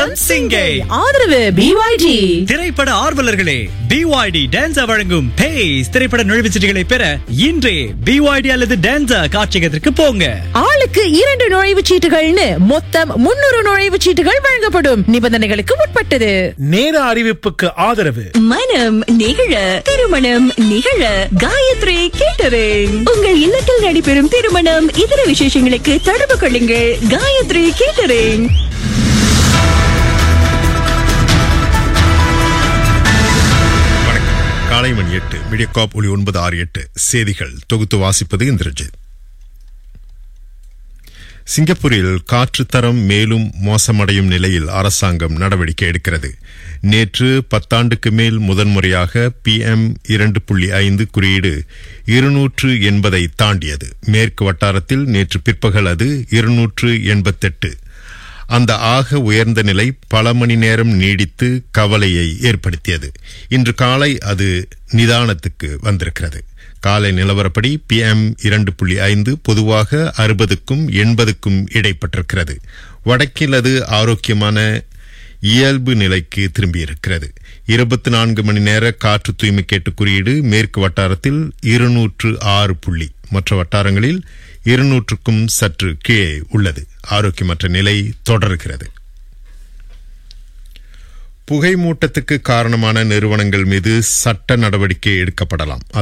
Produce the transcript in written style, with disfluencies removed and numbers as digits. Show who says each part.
Speaker 1: வணக்கம் சிங்கை.
Speaker 2: ஆதரவு BYD.
Speaker 1: திரைப்பட ஆர்வலர்களே, BYD டான்ஸா வழங்கும் பேஸ் திரைப்பட நுழைவுச்சீட்டுகளை பெற இன்றே BYD அல்லது டான்ஸா காட்சியகத்திற்கு போங்க.
Speaker 2: ஆளுக்கு 2 நுழைவுச் சீட்டுகள்னு மொத்தம் 300 நுழைவுச் சீட்டுகள் வழங்கப்படும். நிபந்தனைகளுக்கு உட்பட்டது.
Speaker 3: நேர அறிவிப்புக்கு ஆதரவு
Speaker 4: மனம் நிகழ திருமணம் நிகழ காயத்ரி கேட்டரிங். உங்கள் இல்லத்தில் நடைபெறும் திருமணம் இதர விசேஷங்களுக்கு தொடர்பு கொள்ளுங்கள். காயத்ரி கேட்டரிங்.
Speaker 5: காலை மணி 8 மீடியாகாப் ஒளி 968 செய்திகள் தொகுத்து வாசிப்பது இந்திரஜித். சிங்கப்பூரில் காற்று தரம் மேலும் மோசமடையும் நிலையில் அரசாங்கம் நடவடிக்கை எடுக்கிறது. நேற்று 10 ஆண்டுக்கு மேல் முதன்முறையாக PM 2.5 குறியீடு 280 தாண்டியது. மேற்கு வட்டாரத்தில் நேற்று பிற்பகல் அது 288. அந்த ஆக உயர்ந்த நிலை பல மணி நேரம் நீடித்து கவலையை ஏற்படுத்தியது. இன்று காலை அது நிதானத்துக்கு வந்திருக்கிறது. காலை நிலவரப்படி PM 2.5 பொதுவாக 60க்கும் 80க்கும் இடைப்பட்டிருக்கிறது. வடக்கில் அது ஆரோக்கியமான இயல்பு நிலைக்கு திரும்பியிருக்கிறது. 24 மணி நேர காற்று தூய்மை கேட்டு குறியீடு மேற்கு வட்டாரத்தில் 206 புள்ளி, மற்ற வட்டாரங்களில் 200க்கும் சற்று கீழே உள்ளது. ஆரோக்கியமற்ற நிலை தொடர்கிறது. புகை மூட்டத்துக்கு காரணமான நிறுவனங்கள் மீது சட்ட நடவடிக்கை எடுக்கப்படலாம்.